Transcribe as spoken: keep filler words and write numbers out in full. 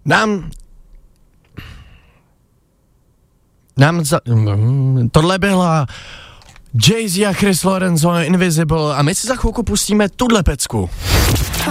Nám... Nám za... Tohle byla Jay-Z a Chris Lorenzo Invisible a my si za chvilku pustíme tuhle pecku.